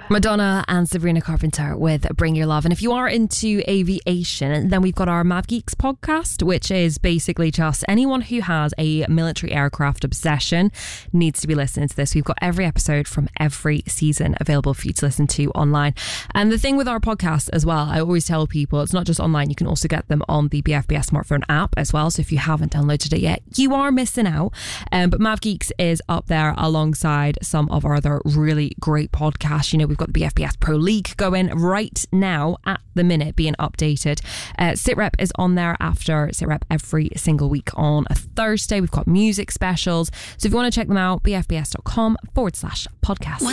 Madonna and Sabrina Carpenter with Bring Your Love. And if you are into aviation, then we've got our Mav Geeks podcast, which is basically just anyone who has a military aircraft obsession needs to be listening to this. We've got every episode from every season available for you to listen to online. And the thing with our podcast as well, I always tell people it's not just online, you can also get them on the BFBS smartphone app as well. So if you haven't downloaded it yet, you are missing out. But Mav Geeks is up there alongside some of our other really great podcasts. You know, we've got the BFBS Pro League going right now at the minute, being updated. SitRep is on there after SitRep every single week on a Thursday. We've got music specials. So if you want to check them out, bfbs.com/podcast.